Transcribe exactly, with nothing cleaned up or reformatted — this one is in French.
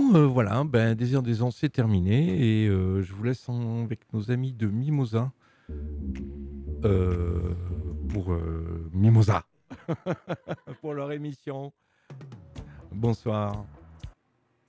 Bon, heu, voilà, ben, Désir des Anses, c'est terminé et heu, je vous laisse en avec nos amis de Mimosa, heu, pour, heu, Mimosa, pour leur émission. Bonsoir.